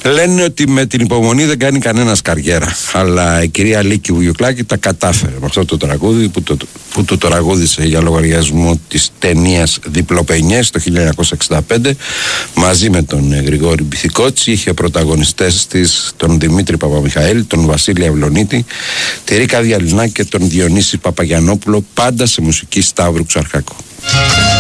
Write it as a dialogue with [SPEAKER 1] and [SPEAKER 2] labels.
[SPEAKER 1] Λένε ότι με την υπομονή δεν κάνει κανένας καριέρα. Αλλά η κυρία Λίκη Βουγιουκλάκη τα κατάφερε με αυτό το τραγούδι που το τραγούδισε για λογαριασμό της ταινίας Διπλοπενιές το 1965 μαζί με τον Γρηγόρη Μπιθικότση. Είχε πρωταγωνιστές της τον Δημήτρη Παπαμιχαήλ, τον Βασίλη Αυλονίτη, τη Ρίκα Διαλυνάκη και τον Διονύση Παπαγιανόπουλο, πάντα σε μουσική Σταύρου Ξαρχάκου.